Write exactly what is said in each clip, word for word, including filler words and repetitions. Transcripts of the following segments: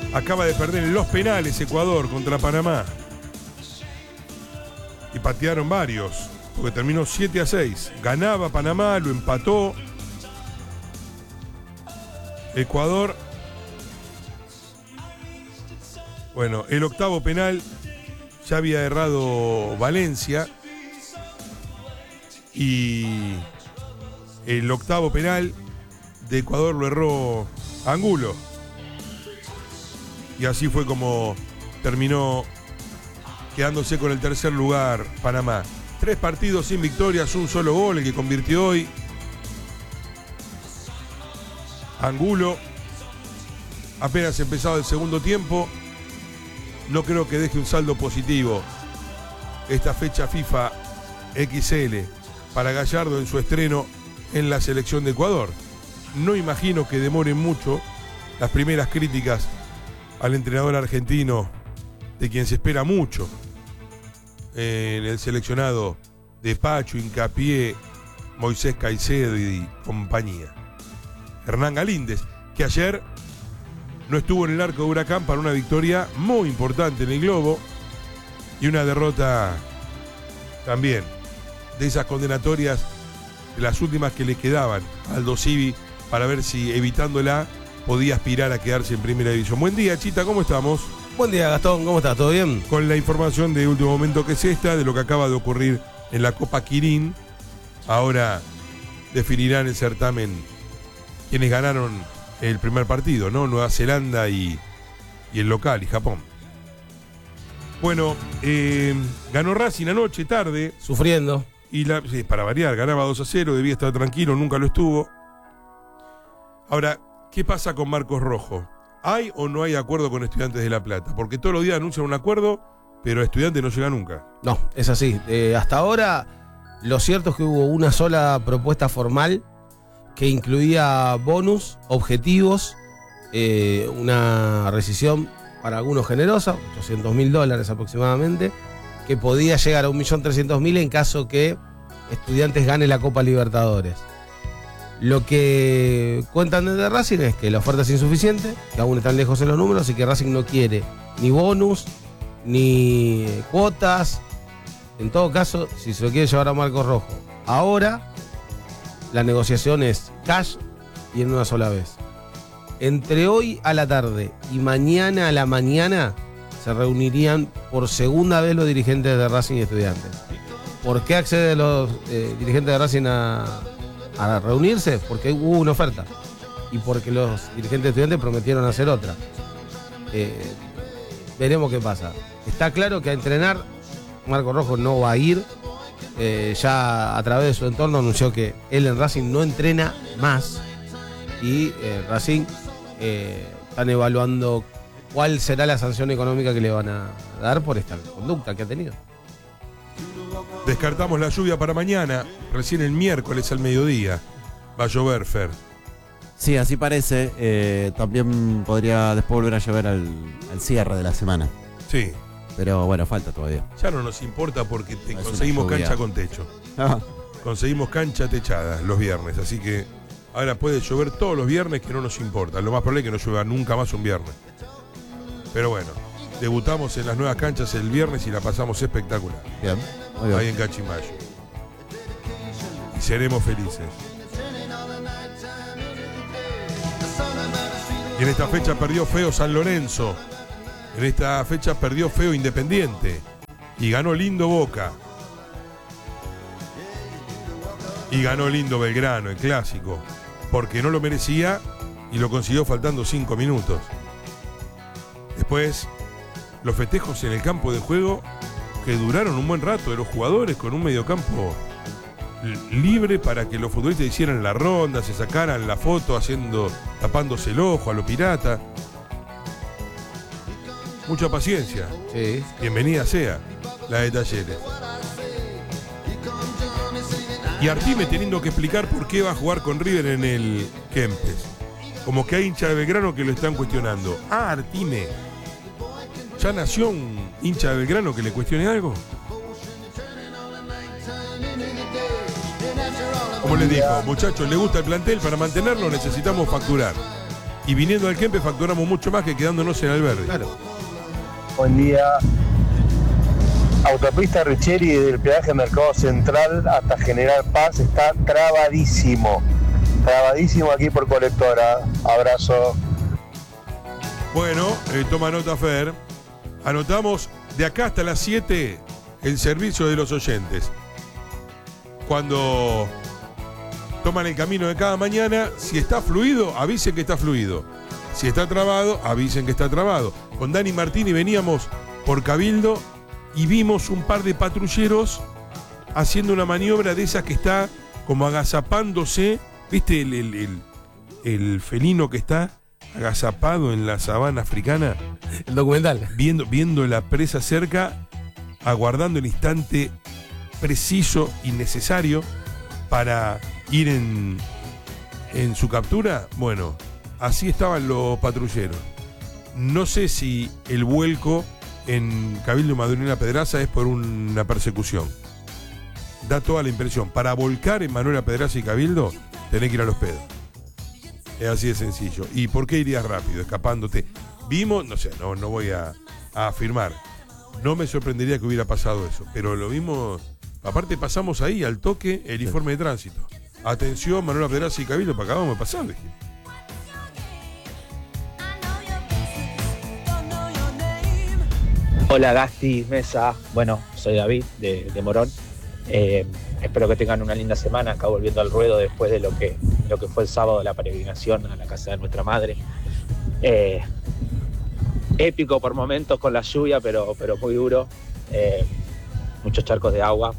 Acaba de perder en los penales Ecuador contra Panamá. Y patearon varios, porque terminó siete a seis. Ganaba Panamá, lo empató Ecuador. Bueno, el octavo penal ya había errado Valencia. Y el octavo penal de Ecuador lo erró Angulo. Y así fue como terminó quedándose con el tercer lugar Panamá. Tres partidos sin victorias, un solo gol, el que convirtió hoy Angulo. Apenas empezado el segundo tiempo. No creo que deje un saldo positivo esta fecha FIFA equis ele para Gallardo en su estreno en la selección de Ecuador. No imagino que demoren mucho las primeras críticas al entrenador argentino, de quien se espera mucho en el seleccionado de Pacho, Hincapié, Moisés Caicedo y compañía. Hernán Galíndez, que ayer no estuvo en el arco de Huracán para una victoria muy importante en el Globo y una derrota también de esas condenatorias, de las últimas que le quedaban a Aldo Civi, para ver si evitándola podía aspirar a quedarse en primera división. Buen día, Chita, ¿cómo estamos? Buen día, Gastón, ¿cómo estás? ¿Todo bien? Con la información de último momento que es esta, de lo que acaba de ocurrir en la Copa Kirin. Ahora definirán el certamen quienes ganaron el primer partido, ¿no? Nueva Zelanda y, y el local, y Japón. Bueno, eh, ganó Racing anoche, tarde. Sufriendo. Y la, sí, para variar, ganaba dos a cero, debía estar tranquilo, nunca lo estuvo. Ahora, ¿qué pasa con Marcos Rojo? ¿Hay o no hay acuerdo con Estudiantes de La Plata? Porque todos los días anuncian un acuerdo, pero Estudiantes no llega nunca. No, es así. Eh, hasta ahora, lo cierto es que hubo una sola propuesta formal que incluía bonus, objetivos, eh, una rescisión para algunos generosa, ochocientos mil dólares aproximadamente, que podía llegar a un millón trescientos mil en caso que Estudiantes gane la Copa Libertadores. Lo que cuentan desde Racing es que la oferta es insuficiente, que aún están lejos en los números y que Racing no quiere ni bonus, ni cuotas. En todo caso, si se lo quiere llevar a Marcos Rojo ahora, la negociación es cash y en una sola vez. Entre hoy a la tarde y mañana a la mañana se reunirían por segunda vez los dirigentes de Racing y Estudiantes. ¿Por qué acceden los eh, dirigentes de Racing a... a reunirse? Porque hubo una oferta y porque los dirigentes de Estudiantes prometieron hacer otra. Eh, veremos qué pasa. Está claro que a entrenar Marco Rojo no va a ir. Eh, ya a través de su entorno anunció que él en Racing no entrena más y eh, Racing eh, están evaluando cuál será la sanción económica que le van a dar por esta conducta que ha tenido. Descartamos la lluvia para mañana, recién el miércoles al mediodía. Va a llover, Fer. Sí, así parece. Eh, también podría después volver a llover al, al cierre de la semana. Sí. Pero bueno, falta todavía. Ya no nos importa porque te Es conseguimos una lluvia. cancha con techo. Ah, Conseguimos cancha techada los viernes, así que ahora puede llover todos los viernes, que no nos importa. Lo más probable es que no llueva nunca más un viernes. Pero bueno, debutamos en las nuevas canchas el viernes y la pasamos espectacular. bien, muy bien. Ahí en Cachimayo. Y seremos felices. Y en esta fecha perdió feo San Lorenzo. En esta fecha perdió feo Independiente. Y ganó lindo Boca. Y ganó lindo Belgrano, el clásico. Porque no lo merecía y lo consiguió faltando cinco minutos. Después, los festejos en el campo de juego que duraron un buen rato de los jugadores con un mediocampo libre para que los futbolistas hicieran la ronda, se sacaran la foto haciendo, tapándose el ojo a lo pirata. Mucha paciencia. Sí. Bienvenida sea la de Talleres. Y Artime teniendo que explicar por qué va a jugar con River en el Kempes. Como que hay hincha de Belgrano que lo están cuestionando. Ah, Artime. ¿Ya nació un hincha de Belgrano que le cuestione algo? Como les dijo, muchachos, ¿le gusta el plantel? Para mantenerlo necesitamos facturar. Y viniendo al Kempe facturamos mucho más que quedándonos en Alberdi. Claro. Buen día. Autopista Richeri desde el peaje Mercado Central hasta General Paz está trabadísimo. Trabadísimo aquí por Colectora. Abrazo. Bueno, eh, toma nota, Fer. Anotamos de acá hasta las siete el servicio de los oyentes. Cuando toman el camino de cada mañana, si está fluido, avisen que está fluido. Si está trabado, avisen que está trabado. Con Dani Martini veníamos por Cabildo y vimos un par de patrulleros haciendo una maniobra de esas que está como agazapándose. ¿Viste el, el, el, el felino que está agazapado en la sabana africana? El documental. Viendo, viendo la presa cerca, aguardando el instante preciso y necesario para ir en, en su captura. Bueno, así estaban los patrulleros. No sé si el vuelco en Cabildo y Manuela Pedraza es por una persecución. Da toda la impresión. Para volcar en Manuela Pedraza y Cabildo, tenés que ir a los pedos. Es así de sencillo. ¿Y por qué irías rápido, escapándote? Vimos, no sé, no, no voy a, a afirmar. No me sorprendería que hubiera pasado eso, pero lo vimos. Aparte pasamos ahí al toque el informe de tránsito. Atención, Manuela Pedraza y Cabildo, para acá vamos a pasar. Dije. Hola Gasti, Mesa. Bueno, soy David de, de Morón. Eh, espero que tengan una linda semana acá volviendo al ruedo después de lo que, lo que fue el sábado, la peregrinación a la casa de nuestra madre. Eh, épico por momentos con la lluvia, pero, pero muy duro. Eh, muchos charcos de agua.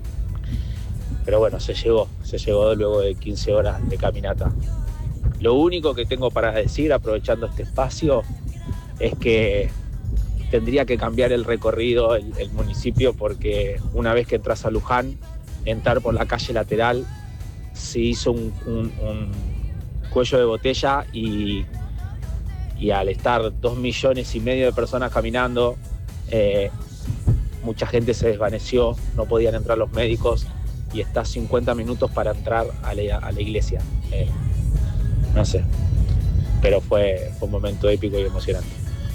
Pero bueno, se llegó, se llegó luego de quince horas de caminata. Lo único que tengo para decir, aprovechando este espacio, es que tendría que cambiar el recorrido, el, el municipio, porque una vez que entras a Luján, entrar por la calle lateral, se hizo un, un, un cuello de botella y, y al estar dos millones y medio de personas caminando, eh, mucha gente se desvaneció, no podían entrar los médicos y está cincuenta minutos para entrar a la, a la iglesia. Eh, no sé, pero fue, fue un momento épico y emocionante.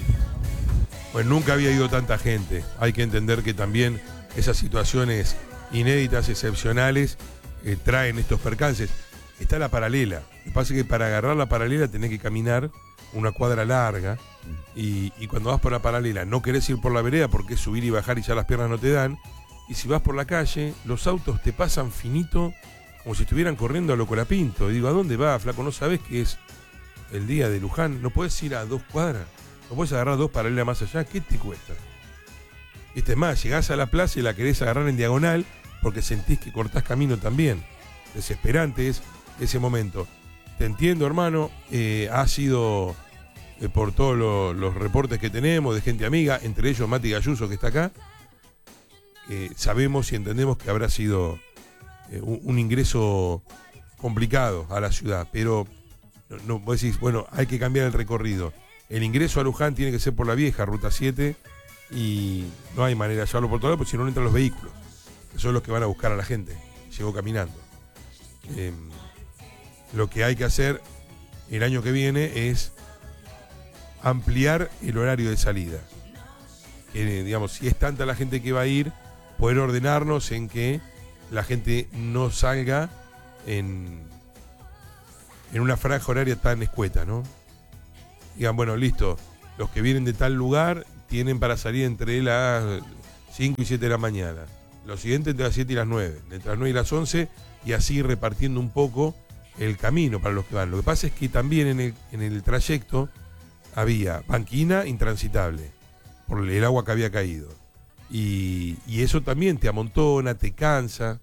Pues nunca había ido tanta gente. Hay que entender que también esas situaciones inéditas, excepcionales, eh, traen estos percances. Está la paralela. Lo que pasa es que para agarrar la paralela tenés que caminar una cuadra larga y, y cuando vas por la paralela no querés ir por la vereda porque es subir y bajar y ya las piernas no te dan. Y si vas por la calle, los autos te pasan finito como si estuvieran corriendo a lo Colapinto. Y digo, ¿a dónde va, flaco? ¿No sabés que es el día de Luján? ¿No podés ir a dos cuadras? ¿No podés agarrar dos paralelas más allá? ¿Qué te cuesta? Este es más, llegás a la plaza y la querés agarrar en diagonal porque sentís que cortás camino también. Desesperante es ese momento. Te entiendo, hermano. Eh, ha sido eh, por todos lo, los reportes que tenemos de gente amiga, entre ellos Mati Galluso, que está acá. Eh, sabemos y entendemos que habrá sido eh, un, un ingreso complicado a la ciudad, pero no, no, vos decís, bueno, hay que cambiar el recorrido. El ingreso a Luján tiene que ser por la vieja Ruta siete y no hay manera de llevarlo por todo lado porque si no, no entran los vehículos, que son los que van a buscar a la gente. Llegó caminando. Eh, lo que hay que hacer el año que viene es ampliar el horario de salida. Que, digamos, si es tanta la gente que va a ir, poder ordenarnos en que la gente no salga en, en una franja horaria tan escueta, ¿no? Digan, bueno, listo, los que vienen de tal lugar tienen para salir entre las cinco y siete de la mañana. Los siguientes entre las siete y las nueve, entre las nueve y las once, y así repartiendo un poco el camino para los que van. Lo que pasa es que también en el, en el trayecto había banquina intransitable por el agua que había caído. Y, y eso también te amontona, te cansa.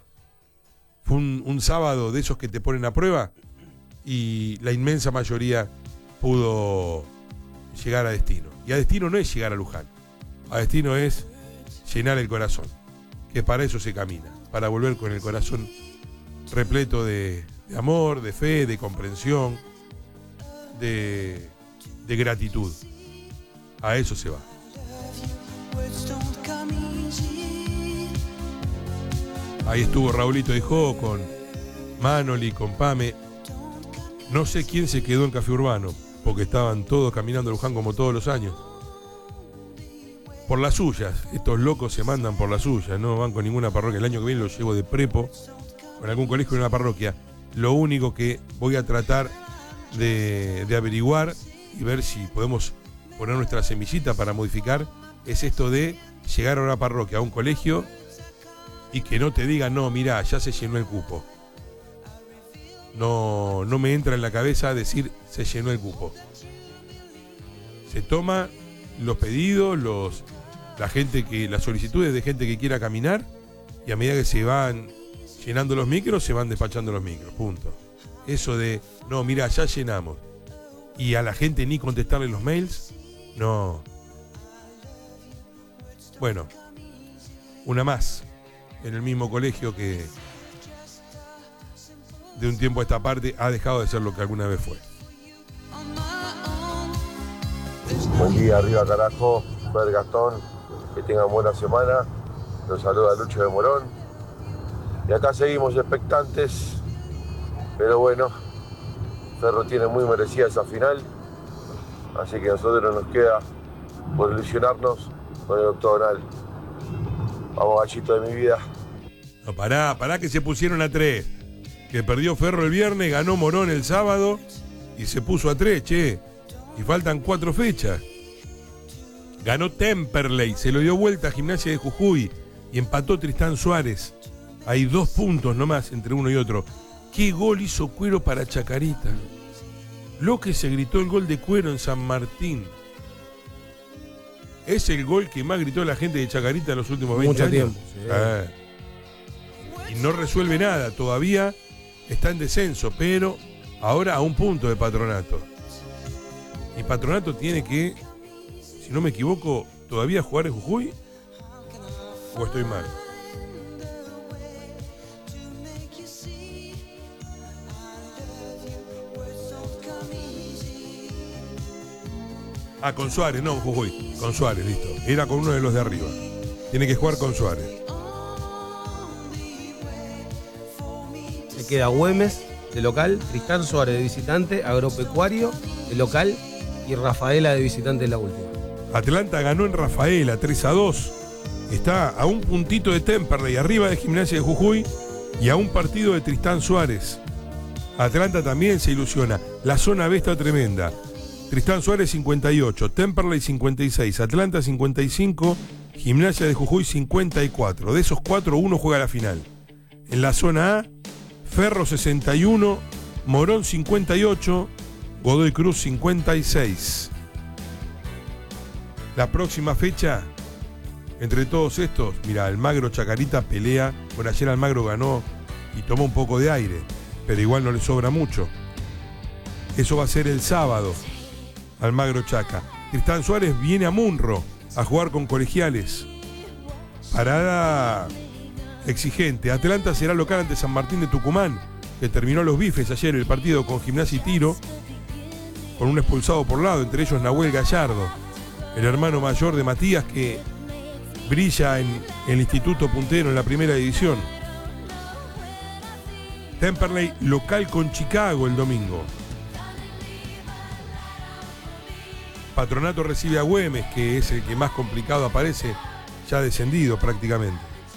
Fue un, un sábado de esos que te ponen a prueba y la inmensa mayoría pudo llegar a destino. Y a destino no es llegar a Luján. A destino es llenar el corazón. Que para eso se camina. Para volver con el corazón repleto de, de amor, de fe, de comprensión, de, de gratitud. A eso se va. Ahí estuvo Raulito Dijó con Manoli, con Pame. No sé quién se quedó en Café Urbano, porque estaban todos caminando a Luján como todos los años. Por las suyas, estos locos se mandan por las suyas, no van con ninguna parroquia. El año que viene los llevo de prepo, con algún colegio en una parroquia. Lo único que voy a tratar de, de averiguar y ver si podemos poner nuestra semillita para modificar es esto de llegar a una parroquia, a un colegio, y que no te digan, no, mirá, ya se llenó el cupo. No, no me entra en la cabeza decir se llenó el cupo. Se toma los pedidos, los, la gente que, las solicitudes de gente que quiera caminar, y a medida que se van llenando los micros, se van despachando los micros, punto. Eso de, no, mira, ya llenamos, y a la gente ni contestarle los mails, no. Bueno, una más en el mismo colegio que de un tiempo a esta parte ha dejado de ser lo que alguna vez fue. Buen día, arriba carajo, Fer Gastón, que tengan buena semana. Los saluda Lucho de Morón. Y acá seguimos expectantes, pero bueno, Ferro tiene muy merecida esa final, así que a nosotros nos queda por ilusionarnos con el octogonal. Vamos, gallito de mi vida. No, pará, pará que se pusieron a tres. Que perdió Ferro el viernes, ganó Morón el sábado y se puso a tres, che. Y faltan cuatro fechas. Ganó Temperley, se lo dio vuelta a Gimnasia de Jujuy y empató Tristán Suárez. Hay dos puntos nomás entre uno y otro. ¿Qué gol hizo Cuero para Chacarita? Lo que se gritó el gol de Cuero en San Martín. Es el gol que más gritó la gente de Chacarita en los últimos veinte Mucho años. tiempo. Sí. Ah. Y no resuelve nada, todavía está en descenso, pero ahora a un punto de Patronato. Y Patronato tiene que, si no me equivoco, todavía jugar en Jujuy. ¿O estoy mal? Ah, con Suárez, no, Jujuy. Con Suárez, listo. Era con uno de los de arriba. Tiene que jugar con Suárez. Le queda Güemes de local, Tristán Suárez de visitante, Agropecuario de local y Rafaela de visitante en la última. Atlanta ganó en Rafaela tres a dos. Está a un puntito de Temperley, arriba de Gimnasia de Jujuy y a un partido de Tristán Suárez. Atlanta también se ilusiona. La zona B está tremenda. Tristán Suárez cincuenta y ocho, Temperley cincuenta y seis, Atlanta cincuenta y cinco, Gimnasia de Jujuy cincuenta y cuatro. De esos cuatro, uno juega la final. En la zona A, Ferro sesenta y uno, Morón cincuenta y ocho, Godoy Cruz cincuenta y seis. La próxima fecha, entre todos estos, mira, Almagro Chacarita pelea. Bueno, ayer Almagro ganó y tomó un poco de aire, pero igual no le sobra mucho. Eso va a ser el sábado. Almagro Chaca. Tristán Suárez viene a Munro a jugar con Colegiales. Parada exigente. Atlanta será local ante San Martín de Tucumán, que terminó los bifes ayer el partido con Gimnasia y Tiro, con un expulsado por lado, entre ellos Nahuel Gallardo, el hermano mayor de Matías, que brilla en el Instituto Puntero en la primera división. Temperley local con Chicago el domingo. Patronato recibe a Güemes, que es el que más complicado aparece, ya descendido prácticamente.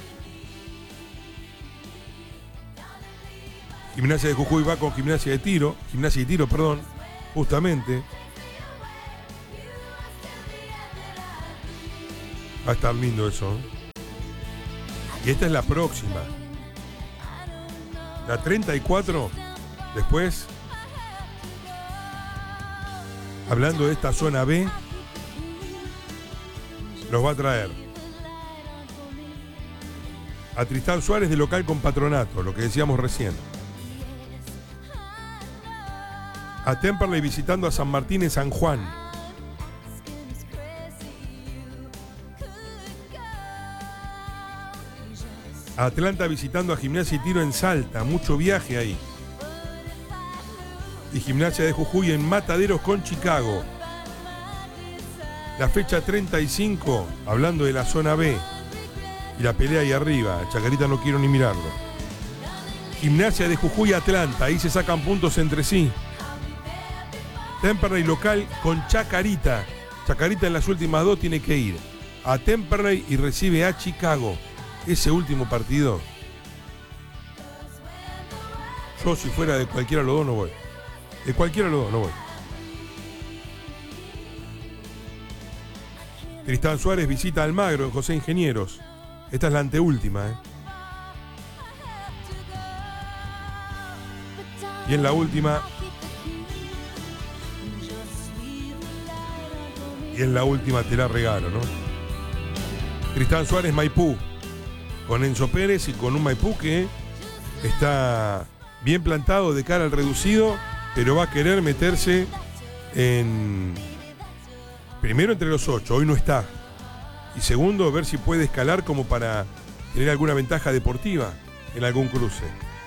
Gimnasia de Jujuy va con Gimnasia de Tiro, Gimnasia de Tiro, perdón, justamente. Va a estar lindo eso, ¿eh? Y esta es la próxima. La treinta y cuatro, después, hablando de esta zona B, nos va a traer a Tristán Suárez de local con Patronato, lo que decíamos recién. A Temperley visitando a San Martín en San Juan. A Atlanta visitando a Gimnasia y Tiro en Salta, mucho viaje ahí. Y Gimnasia de Jujuy en Mataderos con Chicago. La fecha treinta y cinco, hablando de la zona B y la pelea ahí arriba, Chacarita no quiero ni mirarlo. Gimnasia de Jujuy Atlanta, ahí se sacan puntos entre sí. Temperley local con Chacarita. Chacarita en las últimas dos tiene que ir a Temperley y recibe a Chicago. Ese último partido, yo si fuera de cualquiera de los dos no voy. De cualquiera de los dos no voy. Tristán Suárez visita a Almagro en José Ingenieros. Esta es la anteúltima, ¿eh? Y en la última. Y en la última te la regalo, ¿no? Tristán Suárez, Maipú. Con Enzo Pérez y con un Maipú que está bien plantado de cara al reducido, pero va a querer meterse en. Primero entre los ocho, hoy no está. Y segundo, ver si puede escalar como para tener alguna ventaja deportiva en algún cruce.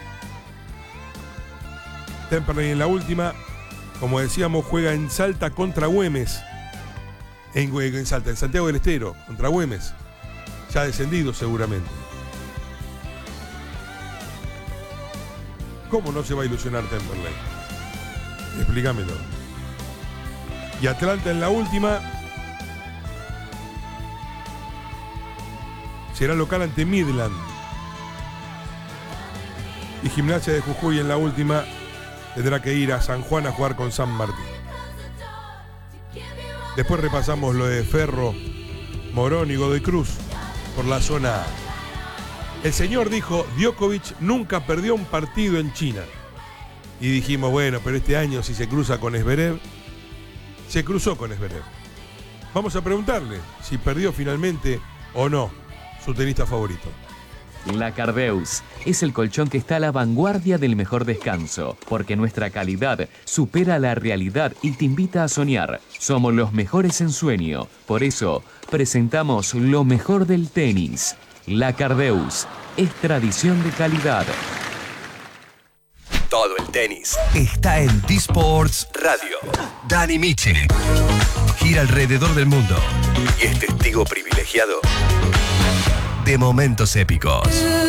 Temperley en la última, como decíamos, juega en Salta contra Güemes. En, en Salta, en Santiago del Estero, contra Güemes. Ya descendido seguramente. ¿Cómo no se va a ilusionar Temperley? Explícamelo. Y Atlanta en la última será local ante Midland. Y Gimnasia de Jujuy en la última tendrá que ir a San Juan a jugar con San Martín. Después repasamos lo de Ferro, Morón y Godoy Cruz por la zona A. El señor dijo, Djokovic nunca perdió un partido en China. Y dijimos, bueno, pero este año si se cruza con Zverev, se cruzó con Zverev. Vamos a preguntarle si perdió finalmente o no su tenista favorito. La Cardeus es el colchón que está a la vanguardia del mejor descanso, porque nuestra calidad supera la realidad y te invita a soñar. Somos los mejores en sueño, por eso presentamos lo mejor del tenis. La Cardeus es tradición de calidad. Todo el tenis está en D-Sports Radio. Dani Miche gira alrededor del mundo y es testigo privilegiado de momentos épicos.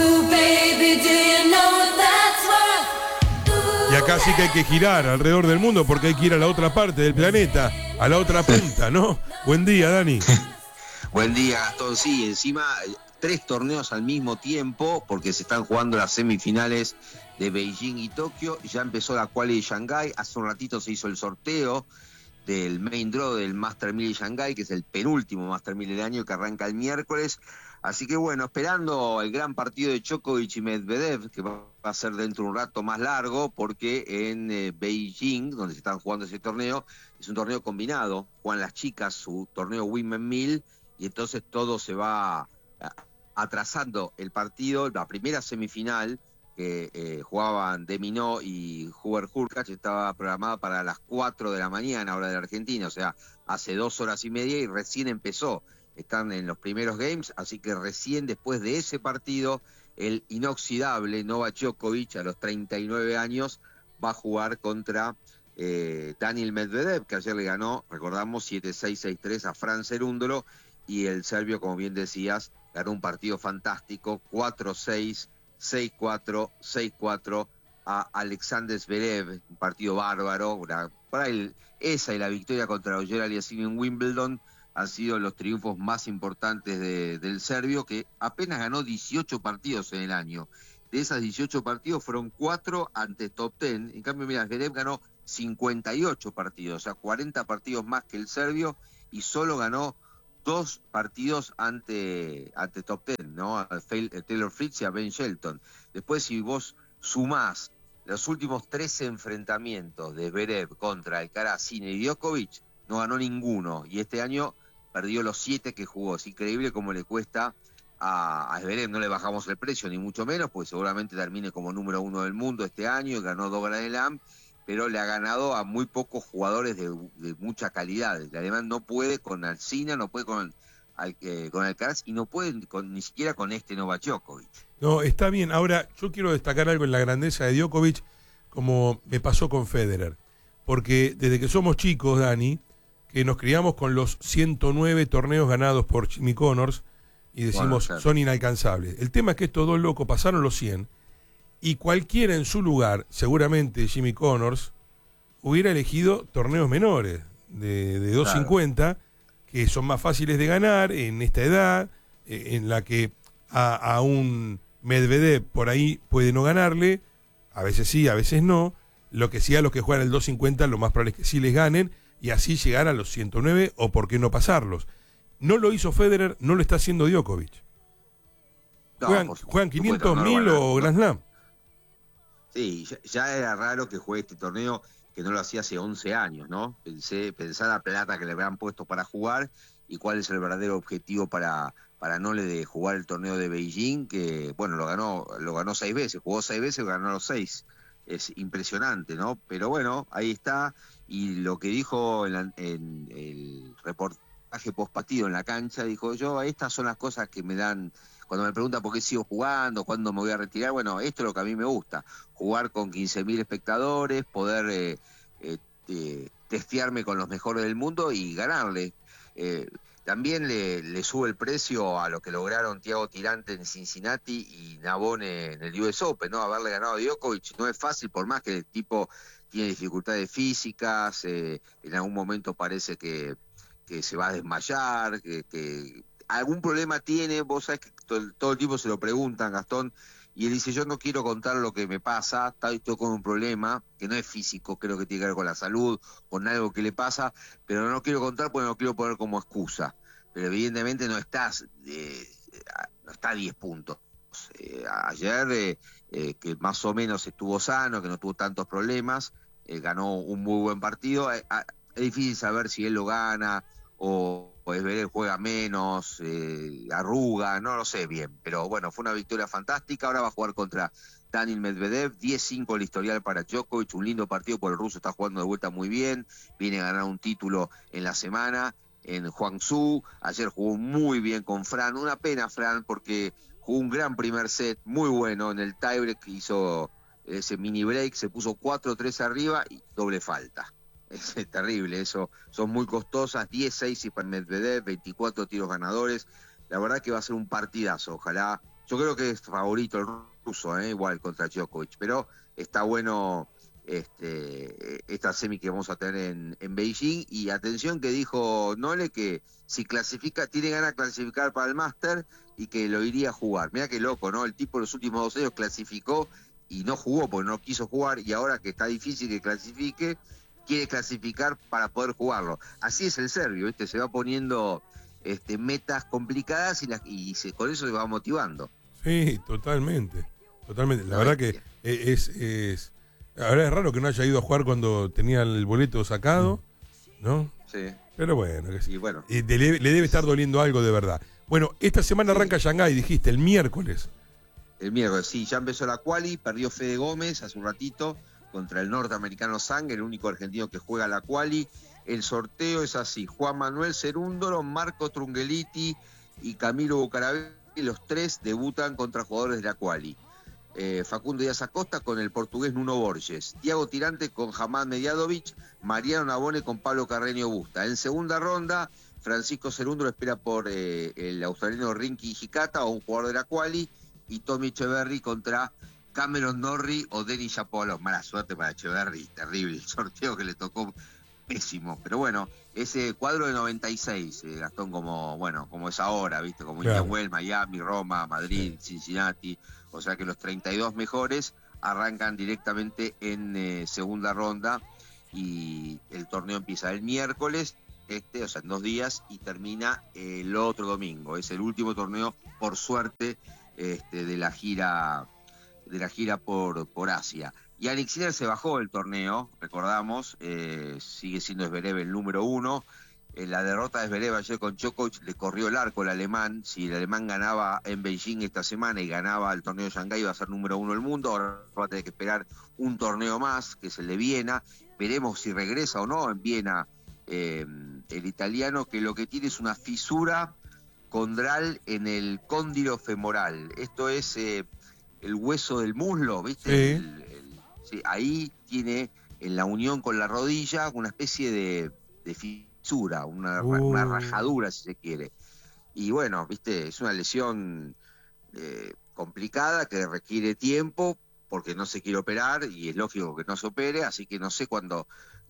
Y acá sí que hay que girar alrededor del mundo porque hay que ir a la otra parte del planeta, a la otra punta, ¿no? Buen día, Dani. Buen día, Gastón. Sí, encima tres torneos al mismo tiempo porque se están jugando las semifinales de Beijing y Tokio. Ya empezó la quali de Shanghái. Hace un ratito se hizo el sorteo del main draw del Master mil de Shanghái, que es el penúltimo Master mil del año que arranca el miércoles. Así que bueno, esperando el gran partido de Djokovic y Medvedev, que va a ser dentro de un rato más largo, porque en eh, Beijing, donde se están jugando ese torneo, es un torneo combinado. Juegan las chicas su torneo Women mil y entonces todo se va atrasando el partido. La primera semifinal que eh, jugaban De Minaur y Hubert Hurkacz estaba programada para las cuatro de la mañana, hora de la Argentina, o sea, hace dos horas y media y recién empezó. Están en los primeros games, así que recién después de ese partido, el inoxidable Novak Djokovic, a los treinta y nueve años, va a jugar contra eh, Daniil Medvedev, que ayer le ganó, recordamos, siete seis, seis tres a Fran Cerúndolo, y el serbio, como bien decías, ganó un partido fantástico, cuatro seis, seis cuatro, seis cuatro a Alexander Zverev, un partido bárbaro. Una, para él, esa y la victoria contra Roger Aliassime en Wimbledon han sido los triunfos más importantes de, del serbio, que apenas ganó dieciocho partidos en el año. De esas dieciocho partidos fueron cuatro ante top diez. En cambio, mira, Zverev ganó cincuenta y ocho partidos, o sea, cuarenta partidos más que el serbio, y solo ganó dos partidos ante, ante top diez, ¿no? A Taylor Fritz y a Ben Shelton. Después, si vos sumás los últimos tres enfrentamientos de Zverev contra Alcaraz, Sinner y Djokovic, no ganó ninguno, y este año perdió los siete que jugó. Es increíble cómo le cuesta a, a Zverev. No le bajamos el precio, ni mucho menos, pues seguramente termine como número uno del mundo este año, y ganó dos Grand Slam, pero le ha ganado a muy pocos jugadores de, de mucha calidad. El alemán no puede con Alcina, no puede con, eh, con Alcaraz, y no puede con, ni siquiera con este Novak Djokovic. No, está bien. Ahora, yo quiero destacar algo en la grandeza de Djokovic, como me pasó con Federer. Porque desde que somos chicos, Dani, que nos criamos con los ciento nueve torneos ganados por Jimmy Connors, y decimos, bueno, claro, son inalcanzables. El tema es que estos dos locos pasaron los cien, y cualquiera en su lugar, seguramente Jimmy Connors, hubiera elegido torneos menores, de, de doscientos cincuenta, claro, que son más fáciles de ganar en esta edad, eh, en la que a, a un Medvedev por ahí puede no ganarle, a veces sí, a veces no. Lo que sí, a los que juegan el doscientos cincuenta, lo más probable es que sí les ganen y así llegar a los ciento nueve o por qué no pasarlos. No lo hizo Federer, no lo está haciendo Djokovic. No, juegan, por juegan quinientos no mil o Grand Slam. Sí, ya, ya era raro que juegue este torneo, que no lo hacía hace once años, ¿no? Pensé, pensé la plata que le habían puesto para jugar y cuál es el verdadero objetivo para, para no le de jugar el torneo de Beijing, que, bueno, lo ganó, lo ganó seis veces, jugó seis veces y ganó los seis. Es impresionante, ¿no? Pero bueno, ahí está, y lo que dijo en, la, en el reportaje post partido en la cancha, dijo yo, estas son las cosas que me dan, cuando me preguntan por qué sigo jugando, cuándo me voy a retirar, bueno, esto es lo que a mí me gusta, jugar con quince mil espectadores, poder eh, eh, eh, testearme con los mejores del mundo y ganarle. Eh, También le, le sube el precio a lo que lograron Thiago Tirante en Cincinnati y Navone en el U S Open, ¿no? Haberle ganado a Djokovic no es fácil, por más que el tipo tiene dificultades físicas, eh, en algún momento parece que, que se va a desmayar, que, que algún problema tiene, vos sabés que todo, todo el tiempo se lo preguntan, Gastón, y él dice, yo no quiero contar lo que me pasa, estoy con un problema, que no es físico, creo que tiene que ver con la salud, con algo que le pasa, pero no lo quiero contar porque no lo quiero poner como excusa. Pero evidentemente no estás, eh, no está a diez puntos. Eh, ayer, eh, eh, que más o menos estuvo sano, que no tuvo tantos problemas, eh, ganó un muy buen partido. Eh, es difícil saber si él lo gana o... pues ver, juega menos, eh, arruga, no lo sé bien, pero bueno, fue una victoria fantástica. Ahora va a jugar contra Daniil Medvedev, diez cinco el historial para Djokovic, un lindo partido porque el ruso está jugando de vuelta muy bien, viene a ganar un título en la semana en Guangzhou, ayer jugó muy bien con Fran, una pena Fran porque jugó un gran primer set, muy bueno, en el tiebreak hizo ese mini break, se puso cuatro tres arriba y doble falta. Es terrible eso, son muy costosas, diez seis y para Medvedev, veinticuatro tiros ganadores, la verdad que va a ser un partidazo, ojalá, yo creo que es favorito el ruso, ¿eh? Igual contra Djokovic, pero está bueno este, esta semi que vamos a tener en, en Beijing, y atención que dijo Nole que si clasifica, tiene ganas de clasificar para el Master y que lo iría a jugar, mira qué loco, ¿no? El tipo en los últimos dos años clasificó y no jugó porque no quiso jugar, y ahora que está difícil que clasifique, quiere clasificar para poder jugarlo. Así es el serbio, ¿viste? Se va poniendo este, metas complicadas y, las, y se, con eso se va motivando. Sí, totalmente. Totalmente. La no, verdad que es, es... Ahora es raro que no haya ido a jugar cuando tenía el boleto sacado, ¿no? Sí. Pero bueno, que sí. Y bueno. Eh, le, le debe estar doliendo algo de verdad. Bueno, esta semana sí. Arranca Shanghái, dijiste, el miércoles. El miércoles, sí. Ya empezó la quali, perdió Fede Gómez hace un ratito contra el norteamericano Zhang, el único argentino que juega la quali. El sorteo es así: Juan Manuel Cerúndolo, Marco Trungeliti y Camilo Bucarabelli, los tres debutan contra jugadores de la quali. Eh, Facundo Díaz Acosta con el portugués Nuno Borges, Thiago Tirante con Hamad Mediadovic, Mariano Navone con Pablo Carreño Busta. En segunda ronda, Francisco Cerúndolo espera por eh, el australiano Rinky Hikata, o un jugador de la quali, y Tommy Echeverry contra Cameron Norrie o Denis Shapovalov. Mala suerte para Echeverry, terrible el sorteo que le tocó, pésimo. Pero bueno, ese cuadro de noventa y seis, eh, Gastón, como bueno como es ahora, ¿viste? Como claro. Indian Wells, Miami, Roma, Madrid, sí. Cincinnati. O sea que los treinta y dos mejores arrancan directamente en eh, segunda ronda, y el torneo empieza el miércoles, este, o sea, en dos días, y termina el otro domingo. Es el último torneo, por suerte, este, de la gira... de la gira por, por Asia. Y Alex Sinner se bajó del torneo, recordamos, eh, sigue siendo Zverev el número uno. Eh, la derrota de Zverev ayer con Djokovic le corrió el arco al alemán. Si el alemán ganaba en Beijing esta semana y ganaba el torneo de Shanghái, iba a ser número uno del mundo. Ahora va a tener que esperar un torneo más, que es el de Viena. Veremos si regresa o no en Viena eh, el italiano, que lo que tiene es una fisura condral en el cóndilo femoral. Esto es... Eh, el hueso del muslo, ¿viste? Sí. El, el, sí, ahí tiene, en la unión con la rodilla, una especie de, de fisura, una, uh. una rajadura, si se quiere. Y bueno, ¿viste? Es una lesión eh, complicada que requiere tiempo, porque no se quiere operar y es lógico que no se opere, así que no sé cuándo.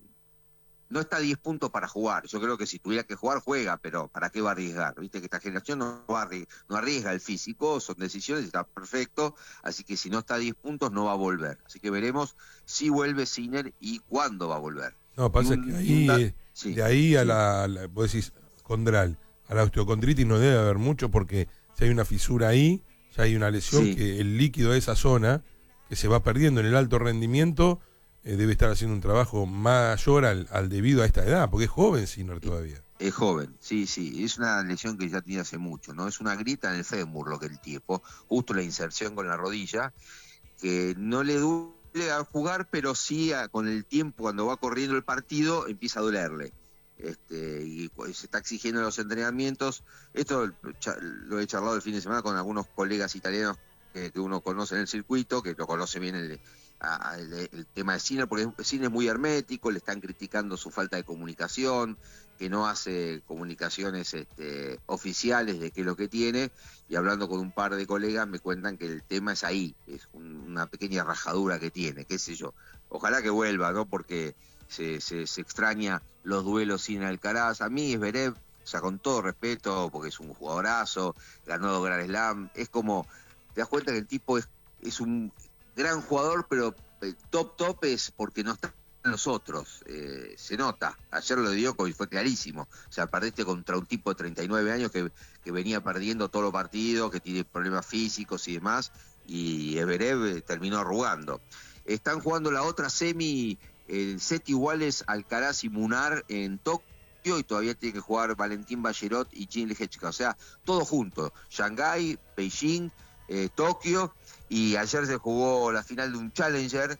No está a diez puntos para jugar. Yo creo que si tuviera que jugar, juega, pero ¿para qué va a arriesgar? Viste que esta generación no, va a arriesgar, no arriesga el físico, son decisiones, está perfecto, así que si no está a diez puntos no va a volver. Así que veremos si vuelve Sinner y cuándo va a volver. No, pasa un, que ahí, un, sí, de ahí a sí. la, la, vos decís, condral, a la osteocondritis no debe haber mucho porque si hay una fisura ahí, ya hay una lesión Sí. que el líquido de esa zona que se va perdiendo en el alto rendimiento eh, debe estar haciendo un trabajo mayor al, al debido a esta edad, porque es joven Sinner todavía. Es joven, sí, sí, es una lesión que ya tiene hace mucho, ¿no? Es una grita en el fémur lo que el tipo, justo la inserción con la rodilla, que no le duele al jugar, pero sí a, con el tiempo, cuando va corriendo el partido, empieza a dolerle. Este, y se está exigiendo en los entrenamientos. Esto lo he charlado el fin de semana con algunos colegas italianos que, que uno conoce en el circuito, que lo conoce bien el, el, el tema de Sinner, porque Sinner es muy hermético, le están criticando su falta de comunicación, que no hace comunicaciones este, oficiales de qué es lo que tiene, y hablando con un par de colegas me cuentan que el tema es ahí, es un, una pequeña rajadura que tiene, qué sé yo. Ojalá que vuelva, ¿no? Porque se, se, se extraña los duelos sin Alcaraz. A mí Zverev, o sea, con todo respeto, porque es un jugadorazo, ganó dos Grand Slam, es como, te das cuenta que el tipo es, es un gran jugador, pero el top top es porque no está en los otros, eh, se nota. Ayer lo de Djokovic fue clarísimo, o sea, perdiste contra un tipo de treinta y nueve años que, que venía perdiendo todos los partidos, que tiene problemas físicos y demás, y Zverev terminó arrugando. Están jugando la otra semi, el set iguales Alcaraz y Munar en Tokio, y todavía tiene que jugar Valentín Ballerot y Jin Lehechka, o sea, todo junto, Shanghái, Beijing, eh, Tokio, y ayer se jugó la final de un Challenger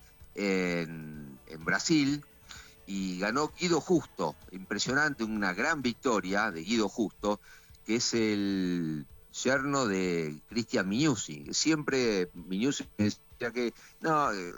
en, en Brasil, y ganó Guido Justo, impresionante, una gran victoria de Guido Justo, que es el yerno de Cristian Mignucci. Siempre Mignucci decía que, no, eh,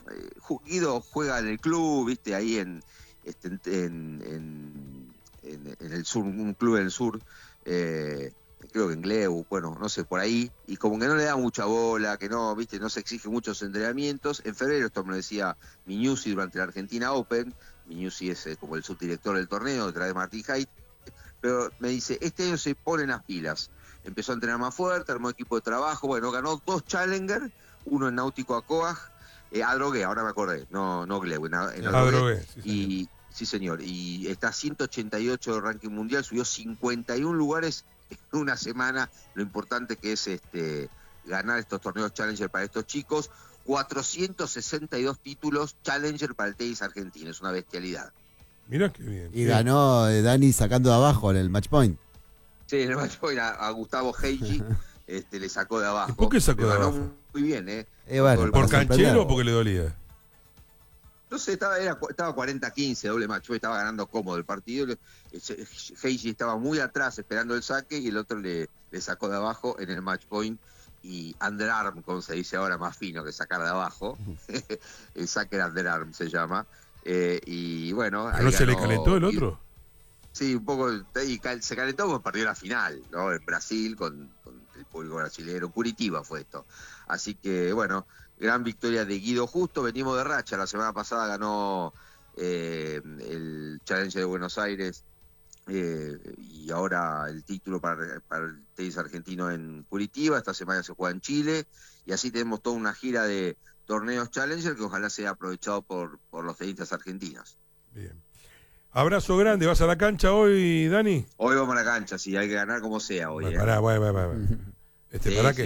Guido juega en el club, viste, ahí en, este, en, en, en, en el sur, un club del sur, eh, creo que en Gleu, bueno, no sé, por ahí, y como que no le da mucha bola, que no, viste, no se exige muchos entrenamientos. En febrero, esto me lo decía Mignucci durante la Argentina Open, Mignucci es eh, como el subdirector del torneo, detrás de Martín Haidt, pero me dice, este año se ponen las pilas, empezó a entrenar más fuerte, armó equipo de trabajo, bueno, ganó dos Challenger, uno en Náutico Acoag, eh, Adrogué, ahora me acordé, no, no Gleu, en, en Adrogué, sí, y sí señor, y está a ciento ochenta y ocho del ranking mundial, subió cincuenta y un lugares en una semana. Lo importante que es este ganar estos torneos Challenger para estos chicos, cuatrocientos sesenta y dos títulos Challenger para el tenis argentino, es una bestialidad. Mirá qué bien. Y bien. ganó eh, Dani sacando de abajo en el match point. Sí, en el match point a, a Gustavo Heiji este, le sacó de abajo. ¿Por qué sacó le de ganó abajo? Muy bien, ¿eh? Eh, bueno, ¿Por para canchero sorprender. o porque le dolía? No sé, estaba, era, estaba cuarenta a quince, doble match, estaba ganando cómodo el partido. Heiji estaba muy atrás esperando el saque y el otro le, le sacó de abajo en el match point. Y underarm, como se dice ahora, más fino que sacar de abajo. El saque underarm se llama. Eh, y bueno. ¿Pero no se le calentó el otro? Sí, un poco. Y cal, se calentó porque perdió la final, ¿no? En Brasil, con, con el público brasileño. Curitiba fue esto. Así que, bueno, gran victoria de Guido Justo. Venimos de racha. La semana pasada ganó eh, el Challenger de Buenos Aires. Eh, y ahora el título para, para el tenis argentino en Curitiba. Esta semana se juega en Chile. Y así tenemos toda una gira de torneos Challenger que ojalá sea aprovechado por, por los tenistas argentinos. Bien. Abrazo grande. ¿Vas a la cancha hoy, Dani? Hoy vamos a la cancha, sí, hay que ganar como sea hoy. Bueno, ¿eh? pará, bueno, bueno, bueno. Este, Sí, pará sí. que